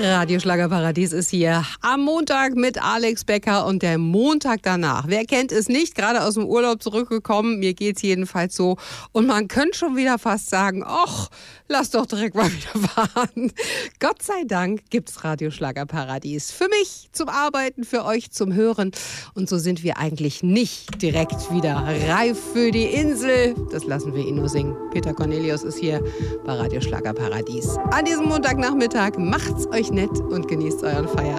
Radio Schlagerparadies ist hier am Montag mit Alex Becker und der Montag danach. Wer kennt es nicht? Gerade aus dem Urlaub zurückgekommen. Mir geht's jedenfalls so. Und man könnte schon wieder fast sagen, ach, lass doch direkt mal wieder fahren. Gott sei Dank gibt's Radio Schlagerparadies. Für mich zum Arbeiten, für euch zum Hören. Und so sind wir eigentlich nicht direkt wieder reif für die Insel. Das lassen wir ihn nur singen. Peter Cornelius ist hier bei Radio Schlagerparadies. An diesem Montagnachmittag macht's euch nett und genießt euren Feierabend.